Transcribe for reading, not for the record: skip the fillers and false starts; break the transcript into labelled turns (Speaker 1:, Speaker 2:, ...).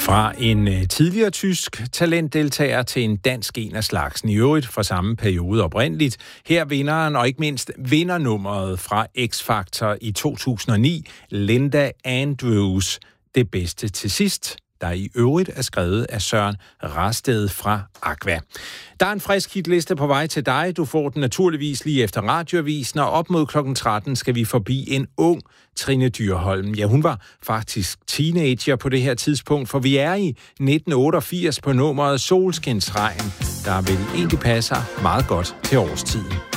Speaker 1: Fra en tidligere tysk talentdeltager til en dansk en af slagsen, i øvrigt fra samme periode oprindeligt. Her vinderen og ikke mindst vindernummeret fra X-Factor i 2009, Linda Andrews, Det bedste til sidst, der i øvrigt er skrevet af Søren Rasted fra Aqua. Der er en frisk hitliste på vej til dig. Du får den naturligvis lige efter radioavisen, og op mod klokken 13 skal vi forbi en ung Trine Dyrholm. Ja, hun var faktisk teenager på det her tidspunkt, for vi er i 1988 på nummeret Solskinsregn, der vel egentlig passer meget godt til årstiden.